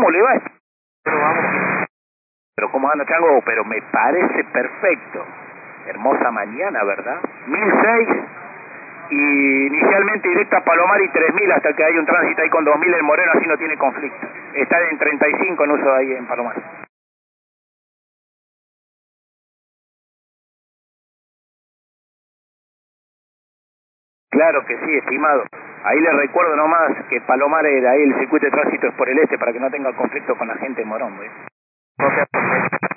¿Cómo le va? Pero vamos. Pero ¿cómo anda, Chango? Pero me parece perfecto. Hermosa mañana, ¿verdad? 1006 y inicialmente directa a Palomar y 3000 hasta que hay un tránsito ahí con 2000 en Moreno, así no tiene conflicto. Está en 35 en uso ahí en Palomar. Claro que sí, estimado. Ahí le recuerdo nomás que Palomar, ahí el circuito de tránsito es por el este para que no tenga conflicto con la gente en Morón, ¿ves? Ok, perfecto.